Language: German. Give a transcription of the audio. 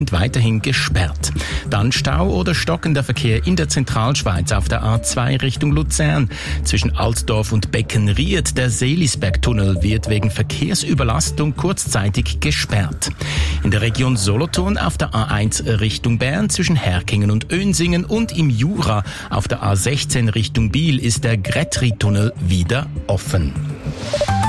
weiterhin gesperrt. Dann Stau oder stockender Verkehr in der Zentralschweiz auf der A2 Richtung Luzern. Zwischen Altdorf und Beckenried, der Seelisbergtunnel, wird wegen Verkehrsüberlastung kurzzeitig gesperrt. In der Region Solothurn auf der A1 Richtung Bern zwischen Herkingen und Önsingen und im Jura auf der A16 Richtung Biel ist der Grätri-Tunnel wieder offen.